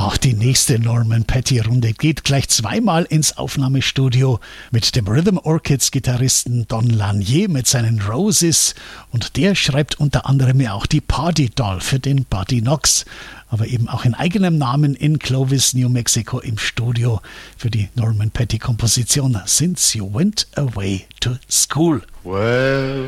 Ach, die nächste Norman Petty-Runde geht gleich zweimal ins Aufnahmestudio mit dem Rhythm Orchids-Gitarristen Don Lanier mit seinen Roses, und der schreibt unter anderem ja auch die Party Doll für den Buddy Knox, aber eben auch in eigenem Namen in Clovis, New Mexico im Studio für die Norman Petty-Komposition Since You Went Away to School. Well,